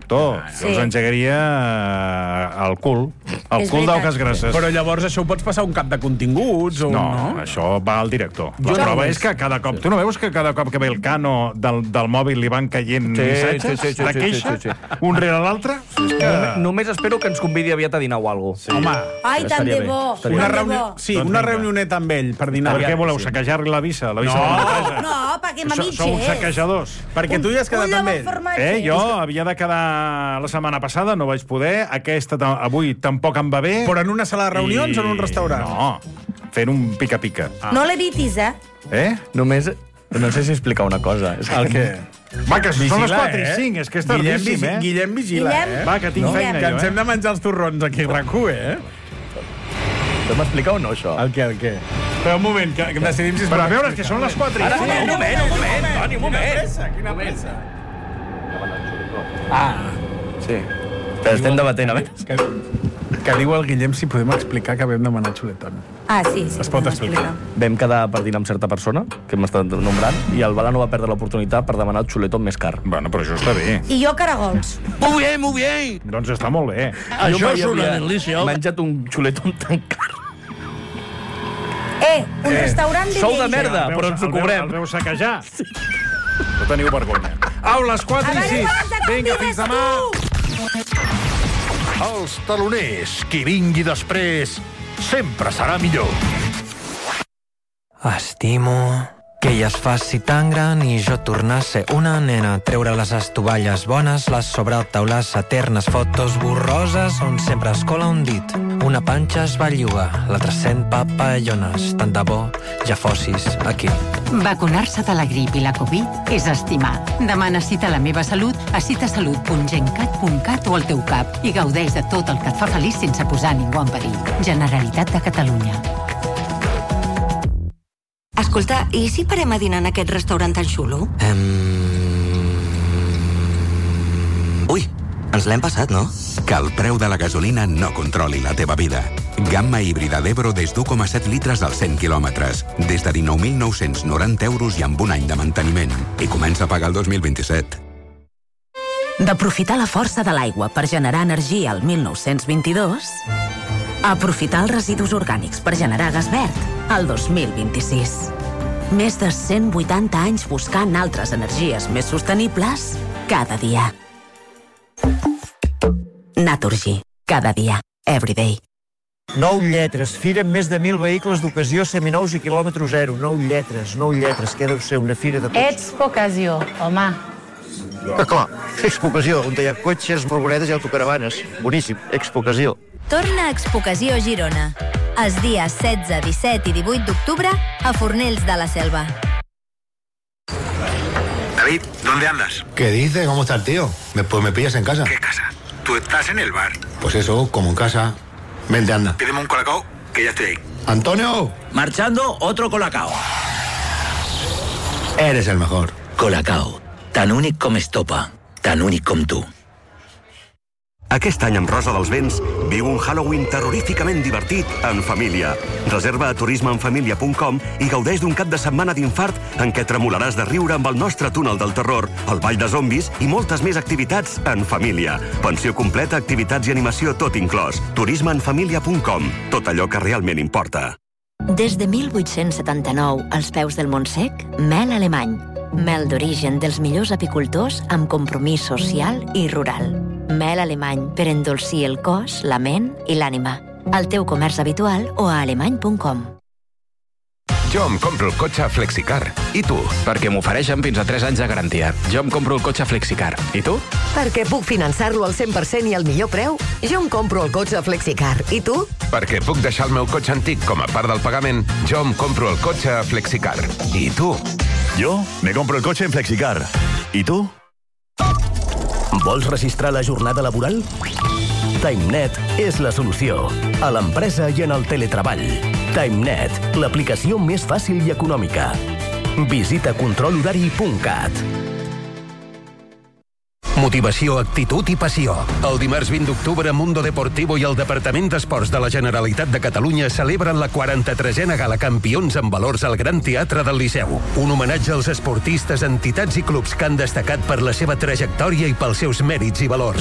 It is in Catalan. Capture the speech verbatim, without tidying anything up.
director. Sí. Jo els engegaria al cul. Al cul d'Auques Grasses. Però llavors això ho pots passar a un cap de continguts? O no, no, això va al director. Jo La no prova veig. és que cada cop... Tu no veus que cada cop que ve el cano del, del mòbil li van caient Sí, missatges sí, sí, sí, de sí, queixa, sí, sí. un rere l'altre? És que... Només, només espero que ens convidi aviat a dinar o alguna cosa. Home, Ai, tant Estaria de bé, bo. estaria una tant de reunió... bo. Sí, Doncs una vinga. reunioneta amb ell per dinar. Per què voleu sí. saquejar-li la visa? La visa No. de la casa? No, perquè So- m'amitges. Sou uns saquejadors. Perquè tu ja has quedat un amb lleva ell. formatge. Eh, jo havia de quedar la setmana passada, no vaig poder. Aquesta ta- avui tampoc em va bé. Però en una sala de reunions o en un restaurant? No, fent un pica-pica. Ah. No l'evitis, eh? Eh? Només... No sé si explicar una cosa. És El què? Va, que són les Vigila, quatre eh? i cinc, és que és Guillem, tardíssim, vigi- eh? Guillem vigila, Guillem. eh? Va, que tinc No? feina, Que ens jo, hem de eh? menjar els torrons aquí a RAC1, eh? Vam explicar o no, això? El què, el què? Però un moment, que, que decidim si es Però pot a veure, és explicar. que són les quatre i Ara, cinc. un moment, un moment, Toni, un moment. Quina pressa, quina pressa. Ah, Sí. Però estem debatent, a veure. que, que diu el Guillem si podem explicar que vam demanar xuletón. Ah, sí, sí. Es pot no explicar. Vam quedar per dinar amb certa persona, que hem estat nombrant, i el Balà no va perdre l'oportunitat per demanar el xuletón més car. Bueno, però això està bé. I jo caragols. Muy bien, muy bien. Doncs està molt bé. Això és Jo una m'havia delícia. menjat un xuletón tan car. Eh, un restaurant de Sou de llei. merda, El però veu- ens ho el veu- cobrem. El veu saquejar? No teniu vergonya. Au, les quatre i A veure sis. quants et Vinga, convides fins demà. tu! Els taloners, qui vingui després, sempre serà millor. Estimo que ella es faci tan gran i jo tornar a ser una nena, treure les estovalles bones, les sobretaules eternes, fotos borroses on sempre es cola un dit. Una panxa es va llogar, l'altra cent papallones. Tant de bo ja fossis aquí. Vacunar-se de la grip i la Covid és estimar. Demana cita a la meva salut a citasalut punt gencat punt cat o al teu cap i gaudeix de tot el que et fa feliç sense posar ningú en perill. Generalitat de Catalunya. Escolta, i si parem a dinar en aquest restaurant tan xulo? Um... Ui, ens l'hem passat, no? Que el preu de la gasolina no controli la teva vida. Gamma híbrida d'Ebro des d'u coma set litres als cent quilòmetres. Des de dinou mil nou-cents noranta euros i amb un any de manteniment. I comença a pagar el dos mil vint-i-set. D'aprofitar la força de l'aigua per generar energia al mil nou-cents vint-i-dos... Aprofitar els residus orgànics per generar gas verd al dos mil vint-i-sis. Més de cent vuitanta anys buscant altres energies més sostenibles cada dia. Naturgy. Cada dia. Everyday. Nou lletres. Fira amb més de mil vehicles d'ocasió seminous i quilòmetre zero. Nou lletres, nou lletres. Què deu ser una fira de cotxes? Expo Ocasió, home. Ah, clar, Expo Ocasió, on hi ha cotxes, furgonetes i autocaravanes. Boníssim, Expo Ocasió. Torna a Expocasió Girona. Els dies setze, disset i divuit d'octubre a Fornells de la Selva. David, ¿dónde andas? ¿Qué dice? ¿Cómo está el tío? Me- Pues me pillas en casa. ¿Qué casa? Tú estás en el bar. Pues eso, como en casa. Vente, anda. Pídeme un colacao, que ya estoy ahí. ¡Antonio! Marchando, otro colacao. Eres el mejor. Colacao, tan únic com estopa, tan únic com tu. Aquest any amb Rosa dels Vents viu un Halloween terroríficament divertit en família. Reserva a turisme en família punt com i gaudeix d'un cap de setmana d'infart en què tremolaràs de riure amb el nostre túnel del terror, el ball de zombis i moltes més activitats en família. Pensió completa, activitats i animació tot inclòs. turisme en família punt com. Tot allò que realment importa. Des de mil vuit-cents setanta-nou, als peus del Montsec, mel alemany. Mel d'origen dels millors apicultors amb compromís social i rural. Mel alemany per endolcir el cos, la ment i l'ànima. Al teu comerç habitual o a alemany punt com. Jo em compro el cotxe Flexicar. I tu? Perquè m'ofereixen fins a tres anys de garantia. Jo em compro el cotxe Flexicar. I tu? Perquè puc finançar-lo al cent per cent i al millor preu. Jo em compro el cotxe Flexicar. I tu? Perquè puc deixar el meu cotxe antic com a part del pagament. Jo em compro el cotxe Flexicar. I tu? Yo me compro el coche en Flexicar. ¿Y tú? Vols registrar la jornada laboral? TimeNet és la solució. A l'empresa i en el teletreball. TimeNet, l'aplicació més fàcil i econòmica. Visita control horari punt cat. Motivació, actitud i passió. El dimarts vint d'octubre, Mundo Deportivo i el Departament d'Esports de la Generalitat de Catalunya celebren la quaranta-tresena Gala Campions en valors al Gran Teatre del Liceu. Un homenatge als esportistes, entitats i clubs que han destacat per la seva trajectòria i pels seus mèrits i valors.